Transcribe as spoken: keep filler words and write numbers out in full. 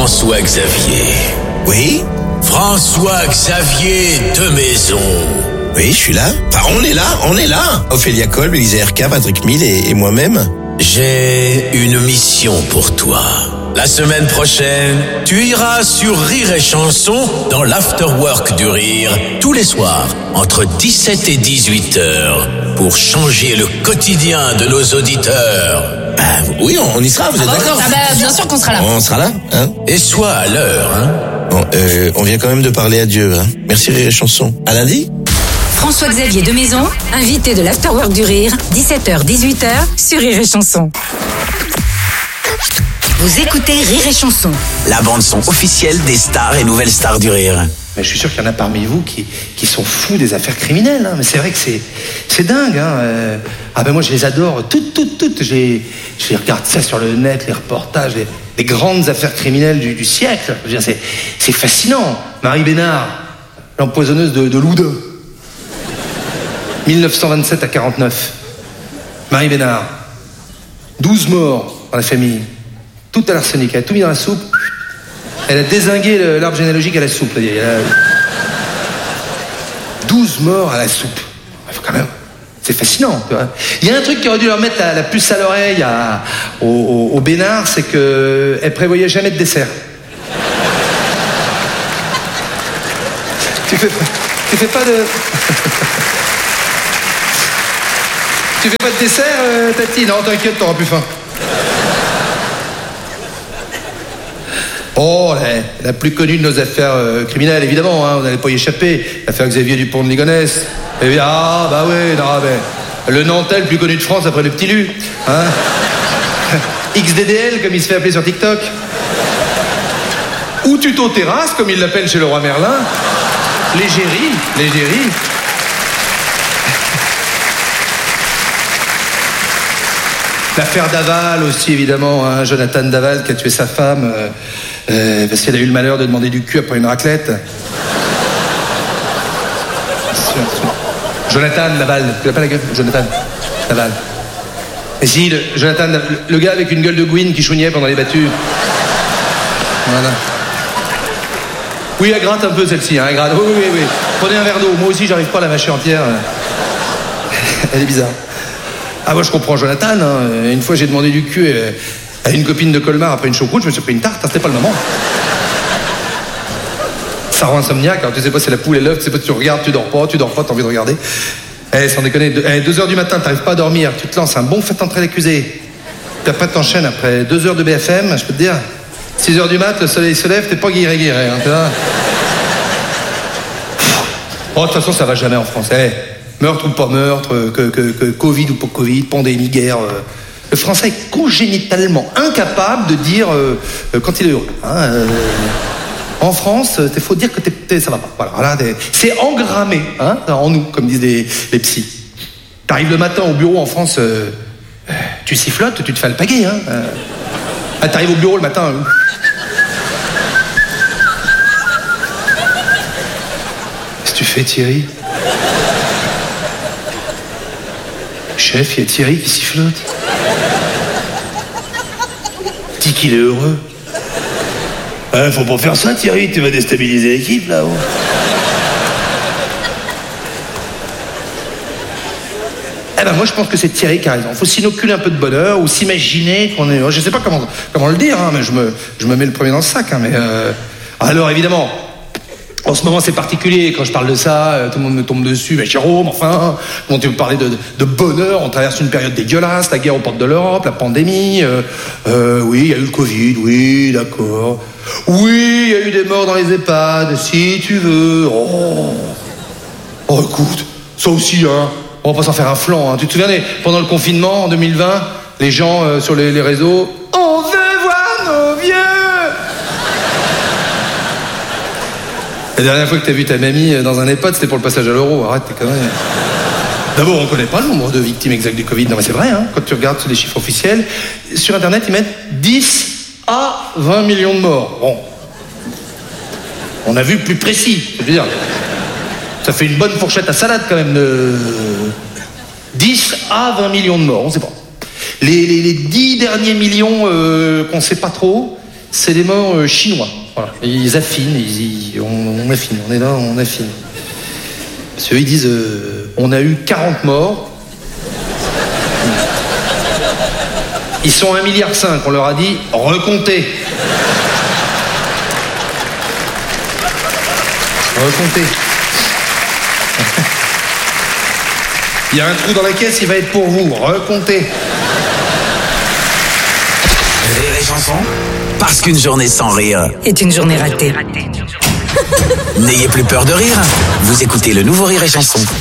François-Xavier. Oui? François-Xavier de Maison. Oui, je suis là. Enfin, on est là, on est là. Ophélia Kolb, Lisa R K, Patrick Mille et, et moi-même. J'ai une mission pour toi. La semaine prochaine, tu iras sur Rire et Chanson dans l'Afterwork du Rire, tous les soirs, entre dix-sept et dix-huit heures, pour changer le quotidien de nos auditeurs. Bah oui, on, on y sera, vous êtes ah d'accord? Ah bah bien sûr qu'on sera là. On sera là, hein? Et sois à l'heure, hein? Bon, euh, on vient quand même de parler à Dieu, hein? Merci Rire et Chanson. À lundi? François-Xavier de Maison, invité de l'Afterwork du Rire, dix-sept heures dix-huit heures sur Rire et Chanson. Vous écoutez Rire et Chanson, la bande-son officielle des stars et nouvelles stars du rire. Mais je suis sûr qu'il y en a parmi vous qui, qui sont fous des affaires criminelles. Hein. Mais c'est vrai que c'est, c'est dingue. Hein. Euh, ah ben moi je les adore toutes, toutes, toutes. J'ai, je regarde ça sur le net, les reportages, les, les grandes affaires criminelles du, du siècle. Je veux dire, c'est, c'est fascinant. Marie Bénard, l'empoisonneuse de, de Loudun. mille neuf cent vingt-sept à quarante-neuf. Marie Bénard. douze morts dans la famille. Tout à l'arsenic, elle a tout mis dans la soupe. Elle a dézingué le, l'arbre généalogique à la soupe. Elle a... douze morts à la soupe. Il faut quand même... C'est fascinant, tu vois. Il y a un truc qui aurait dû leur mettre la, la puce à l'oreille à, au, au, au Bénard, c'est qu'elle prévoyait jamais de dessert. tu, fais, tu fais pas de... tu fais pas de dessert, euh, Tati? Non, t'inquiète, t'auras plus faim. Oh, la, la plus connue de nos affaires euh, criminelles, évidemment, hein, vous n'allez pas y échapper. L'affaire Xavier Dupont de Ligonnès. Eh bien, ah, bah oui, non, mais le Nantais le plus connu de France après le petit Lu. Hein. X D D L, comme il se fait appeler sur TikTok. Ou Tuto Terrasse, comme il l'appelle chez le roi Merlin. L'égérie, l'égérie. L'affaire Daval aussi, évidemment, hein, Jonathan Daval qui a tué sa femme euh, euh, parce qu'elle a eu le malheur de demander du cul après une raclette. Jonathan Daval, tu l'as pas la gueule? Jonathan Daval. Et si, le, Jonathan, le, le gars avec une gueule de Gwyn qui chouignait pendant les battues. Voilà. Oui, elle gratte un peu celle-ci, hein, elle gratte. Oui, oui, oui, oui. Prenez un verre d'eau, moi aussi j'arrive pas à la mâcher entière. Elle est bizarre. Ah, moi je comprends Jonathan, hein. Une fois j'ai demandé du cul à une copine de Colmar après une choucroute, je me suis pris une tarte, hein, c'était pas le moment. Ça rend insomniaque, alors tu sais pas si la poule est l'œuf, tu sais pas si tu regardes, tu dors pas, tu dors pas, t'as envie de regarder. Eh, sans déconner, deux, eh, deux heures du matin, t'arrives pas à dormir, tu te lances un bon fait entrer l'accusé. T'as pas de t'enchaînes après deux heures de B F M, je peux te dire. six heures du mat, le soleil se lève, t'es pas guiré guiré, hein, tu vois. Oh, de toute façon, ça va jamais en France, eh. Meurtre ou pas meurtre, que, que, que Covid ou pas Covid, pandémie, guerre. Euh, le français est congénitalement incapable de dire euh, euh, quand il est heureux. Hein, euh, en France, il faut dire que t'es, t'es, ça va pas. Voilà, voilà, t'es, c'est engrammé hein, en nous, comme disent les, les psys. T'arrives le matin au bureau en France, euh, euh, tu sifflotes, tu te fais alpaguer. Hein, euh, ah, t'arrives au bureau le matin. Euh, Qu'est-ce que tu fais, Thierry? Chef, il y a Thierry qui sifflote. Dis qu'il est heureux. Euh, faut pas faire ça, Thierry, tu vas déstabiliser l'équipe, là-haut. Eh ben, moi, je pense que c'est Thierry qui a raison. Faut s'inoculer un peu de bonheur ou s'imaginer qu'on est... Je sais pas comment, comment le dire, hein, mais je me, je me mets le premier dans le sac. Hein, mais euh... Alors, évidemment... En ce moment, c'est particulier. Quand je parle de ça, euh, tout le monde me tombe dessus. Mais Jérôme, enfin, comment tu veux parler de, de bonheur? On traverse une période dégueulasse, la guerre aux portes de l'Europe, la pandémie. Euh, euh, oui, il y a eu le Covid, oui, d'accord. Oui, il y a eu des morts dans les EHPAD, si tu veux. Oh, oh écoute, ça aussi, hein. On va pas s'en faire un flanc. Hein. Tu te souviens, pendant le confinement, en deux mille vingt, les gens euh, sur les, les réseaux... On veut voir nos vieux. La dernière fois que t'as vu ta mamie dans un EHPAD, c'était pour le passage à l'euro. Arrête, t'es quand même... D'abord, on connaît pas le nombre de victimes exactes du Covid. Non, mais c'est vrai, hein. Quand tu regardes les chiffres officiels, sur Internet, ils mettent dix à vingt millions de morts. Bon. On a vu plus précis, je veux dire. Ça fait une bonne fourchette à salade, quand même, de... dix à vingt millions de morts, on sait pas. Les, les, les dix derniers millions euh, qu'on sait pas trop, c'est des morts euh, chinois. Voilà. Et ils affinent, ils, ils- on, on affine, on est là, on affine. Parce qu'eux, ils disent, euh, on a eu quarante morts. Ils sont un milliard cinq, on leur a dit, recomptez. Recomptez. Il y a un trou dans la caisse, il va être pour vous, recomptez. Rire et chanson, parce qu'une journée sans rire, Est une journée ratée. n'ayez plus peur de rire. Vous écoutez le nouveau Rire et chanson.